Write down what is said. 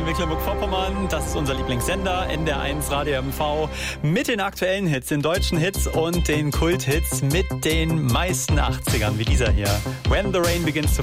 Mecklenburg-Vorpommern. Das ist unser Lieblingssender, NDR1 Radio MV, mit den aktuellen Hits, den deutschen Hits und den Kulthits mit den meisten 80ern, wie dieser hier. When the Rain Begins to